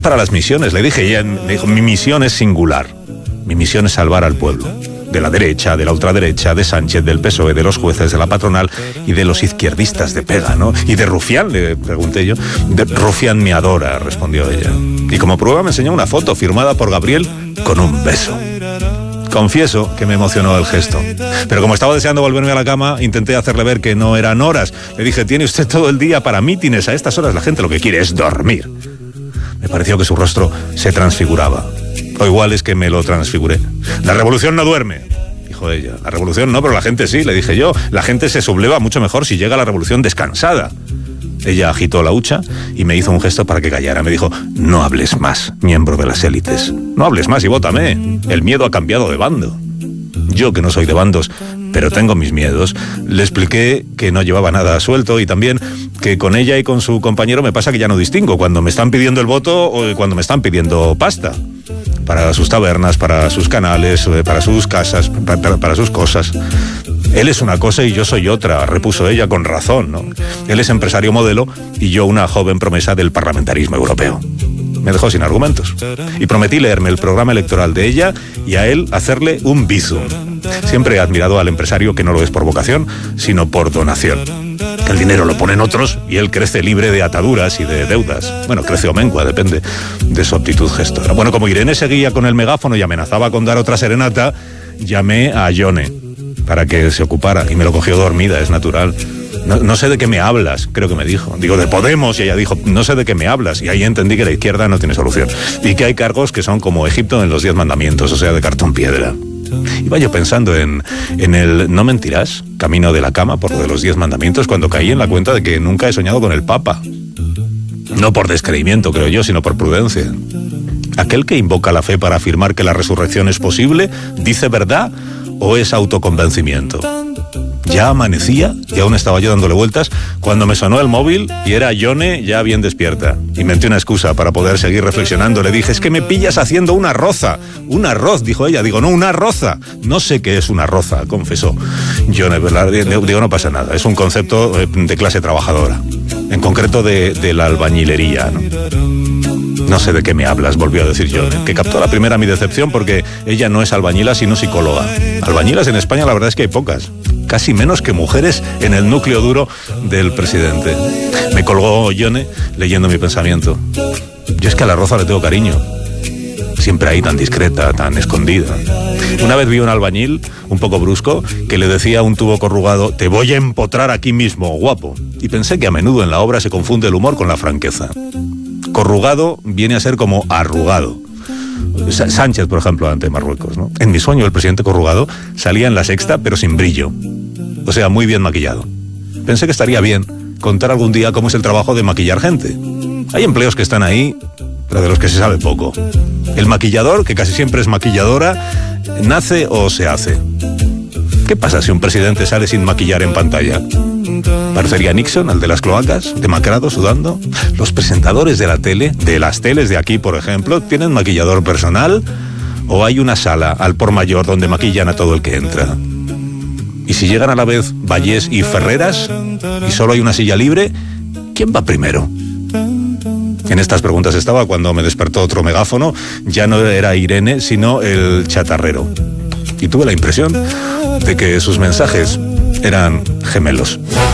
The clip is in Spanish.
para las misiones. Le dije, ella me dijo, mi misión es singular. Mi misión es salvar al pueblo. De la derecha, de la ultraderecha, de Sánchez, del PSOE, de los jueces, de la patronal y de los izquierdistas de pega, ¿no? Y de Rufián, le pregunté yo. Rufián me adora, respondió ella. Y como prueba me enseñó una foto firmada por Gabriel con un beso. Confieso que me emocionó el gesto. Pero como estaba deseando volverme a la cama, intenté hacerle ver que no eran horas. Le dije, tiene usted todo el día para mítines. A estas horas la gente lo que quiere es dormir. Me pareció que su rostro se transfiguraba. O igual es que me lo transfiguré. La revolución no duerme, dijo ella. La revolución no, pero la gente sí, le dije yo. La gente se subleva mucho mejor si llega a la revolución descansada. Ella agitó la hucha y me hizo un gesto para que callara. Me dijo, no hables más, miembro de las élites. No hables más y vótame. El miedo ha cambiado de bando. Yo, que no soy de bandos, pero tengo mis miedos, le expliqué que no llevaba nada suelto y también que con ella y con su compañero me pasa que ya no distingo cuando me están pidiendo el voto o cuando me están pidiendo pasta. Para sus tabernas, para sus canales, para sus casas, para sus cosas. Él es una cosa y yo soy otra, repuso ella con razón, ¿no? Él es empresario modelo y yo una joven promesa del parlamentarismo europeo. Me dejó sin argumentos. Y prometí leerme el programa electoral de ella y a él hacerle un bizum. Siempre he admirado al empresario que no lo es por vocación, sino por donación. Que el dinero lo ponen otros y él crece libre de ataduras y de deudas. Bueno, crece o mengua, depende de su aptitud gestora. Bueno, como Irene seguía con el megáfono y amenazaba con dar otra serenata, llamé a Yone para que se ocupara y me lo cogió dormida, es natural. No sé de qué me hablas, creo que me dijo. Digo, de Podemos, y ella dijo, no sé de qué me hablas. Y ahí entendí que la izquierda no tiene solución. Y que hay cargos que son como Egipto en los 10 mandamientos, o sea, de cartón piedra. Iba yo pensando en el no mentirás, camino de la cama por lo de los 10 mandamientos, cuando caí en la cuenta de que nunca he soñado con el Papa. No por descreimiento, creo yo, sino por prudencia. Aquel que invoca la fe para afirmar que la resurrección es posible, ¿dice verdad o es autoconvencimiento? Ya amanecía y aún estaba yo dándole vueltas cuando me sonó el móvil y era Yone ya bien despierta. Inventé una excusa para poder seguir reflexionando. Le dije, es que me pillas haciendo una roza. Un arroz, dijo ella. Digo, no, una roza. No sé qué es una roza, confesó Yone. Digo, no pasa nada. Es un concepto de clase trabajadora. En concreto de la albañilería, ¿no? No sé de qué me hablas, volvió a decir Yone, que captó a la primera mi decepción porque ella no es albañila sino psicóloga. Albañilas en España la verdad es que hay pocas. Casi menos que mujeres en el núcleo duro del presidente. Me colgó Yone leyendo mi pensamiento. Yo es que a la roza le tengo cariño. Siempre ahí tan discreta, tan escondida. Una vez vi a un albañil, un poco brusco, que le decía a un tubo corrugado, te voy a empotrar aquí mismo, guapo. Y pensé que a menudo en la obra se confunde el humor con la franqueza. Corrugado viene a ser como arrugado. Sánchez, por ejemplo, ante Marruecos, ¿no? En mi sueño el presidente corrugado salía en La Sexta, pero sin brillo. O sea, muy bien maquillado. Pensé que estaría bien contar algún día cómo es el trabajo de maquillar gente. Hay empleos que están ahí, pero de los que se sabe poco. El maquillador, que casi siempre es maquilladora, ¿nace o se hace? ¿Qué pasa si un presidente sale sin maquillar en pantalla? ¿Parecería Nixon, al de las cloacas, demacrado, sudando? Los presentadores de la tele, de las teles de aquí, por ejemplo, ¿tienen maquillador personal? ¿O hay una sala al por mayor donde maquillan a todo el que entra? Y si llegan a la vez Vallés y Ferreras, y solo hay una silla libre, ¿quién va primero? En estas preguntas estaba cuando me despertó otro megáfono. Ya no era Irene, sino el chatarrero. Y tuve la impresión de que sus mensajes eran gemelos.